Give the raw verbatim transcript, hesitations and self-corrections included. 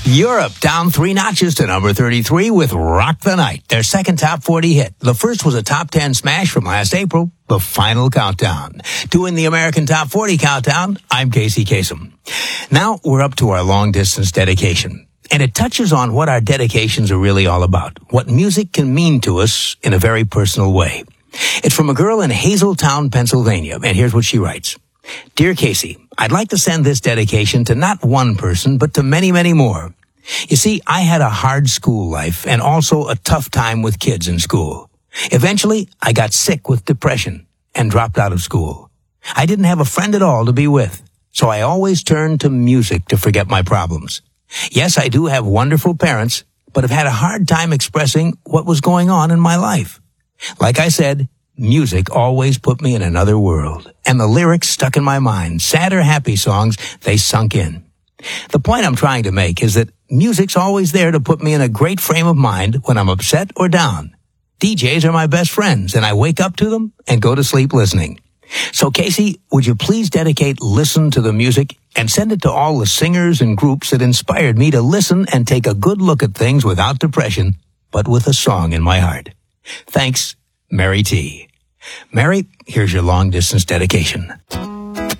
Europe down three notches to number thirty-three with Rock the Night, their second top forty hit. The first was a top ten smash from last April, The Final Countdown. Doing the American Top forty Countdown, I'm Casey Kasem. Now we're up to our long-distance dedication. And it touches on what our dedications are really all about, what music can mean to us in a very personal way. It's from a girl in Hazeltown, Pennsylvania, and here's what she writes. Dear Casey, I'd like to send this dedication to not one person, but to many, many more. You see, I had a hard school life and also a tough time with kids in school. Eventually, I got sick with depression and dropped out of school. I didn't have a friend at all to be with, so I always turned to music to forget my problems. Yes, I do have wonderful parents, but have had a hard time expressing what was going on in my life. Like I said, music always put me in another world, and the lyrics stuck in my mind. Sad or happy songs, they sunk in. The point I'm trying to make is that music's always there to put me in a great frame of mind when I'm upset or down. D Js are my best friends, and I wake up to them and go to sleep listening. So, Casey, would you please dedicate Listen to the Music and send it to all the singers and groups that inspired me to listen and take a good look at things without depression, but with a song in my heart. Thanks, Mary T. Mary, here's your long-distance dedication.